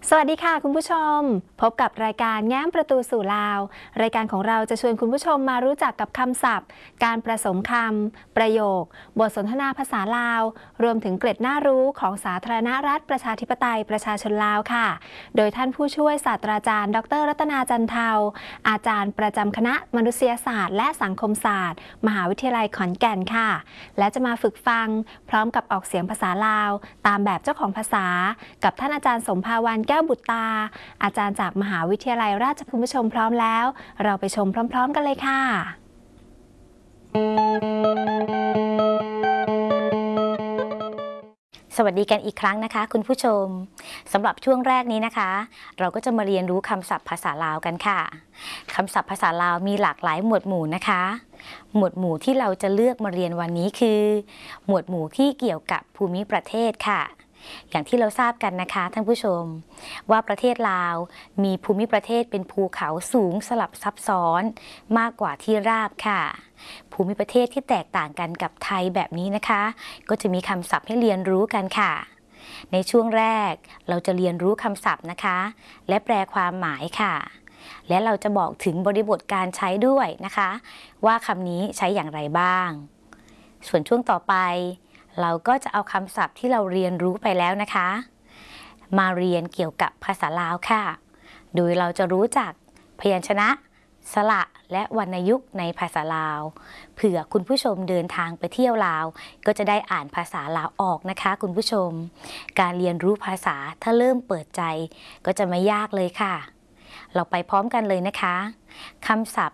สวัสดีค่ะคุณผู้ชมพบกับรายการแง้มประตูสู่ลาวรายการของเราจะชวนคุณผู้ชมมารู้จักกับคำศัพท์การผสมคำประโยคบทสนทนาภาษาลาวรวมถึงเกร็ดน่ารู้ของสาธารณรัฐประชาธิปไตยประชาชนลาวค่ะโดยท่านผู้ช่วยศาสตราจารย์ดร.รัตนาจันเทาอาจารย์ประจำคณะมนุษยศาสตร์และสังคมศาสตร์มหาวิทยาลัยขอนแก่นค่ะและจะมาฝึกฟังพร้อมกับออกเสียงภาษาลาวตามแบบเจ้าของภาษากับท่านอาจารย์สมภาวันแก้วบุตรตาอาจารย์จากมหาวิทยาลัยราชภัฏคุณผู้ชมพร้อมแล้วเราไปชมพร้อมๆกันเลยค่ะสวัสดีกันอีกครั้งนะคะคุณผู้ชมสำหรับช่วงแรกนี้นะคะเราก็จะมาเรียนรู้คำศัพท์ภาษาลาวกันค่ะคำศัพท์ภาษาลาวมีหลากหลายหมวดหมู่นะคะหมวดหมู่ที่เราจะเลือกมาเรียนวันนี้คือหมวดหมู่ที่เกี่ยวกับภูมิประเทศค่ะอย่างที่เราทราบกันนะคะท่านผู้ชมว่าประเทศลาวมีภูมิประเทศเป็นภูเขาสูงสลับซับซ้อนมากกว่าที่ราบค่ะภูมิประเทศที่แตกต่างกันกับไทยแบบนี้นะคะก็จะมีคำศัพท์ให้เรียนรู้กันค่ะในช่วงแรกเราจะเรียนรู้คำศัพท์นะคะและแปลความหมายค่ะและเราจะบอกถึงบริบทการใช้ด้วยนะคะว่าคำนี้ใช้อย่างไรบ้างส่วนช่วงต่อไปเราก็จะเอาคำศัพท์ที่เราเรียนรู้ไปแล้วนะคะมาเรียนเกี่ยวกับภาษาลาวค่ะโดยเราจะรู้จักพยัญชนะสระและวรรณยุกต์ในภาษาลาวเผื่อคุณผู้ชมเดินทางไปเที่ยวลาวก็จะได้อ่านภาษาลาวออกนะคะคุณผู้ชมการเรียนรู้ภาษาถ้าเริ่มเปิดใจก็จะไม่ยากเลยค่ะเราไปพร้อมกันเลยนะคะคำศัพท์